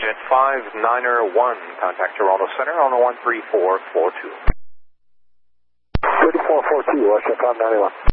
Jet 591, contact Toronto Center on the 13442. 3442, Westjet 591.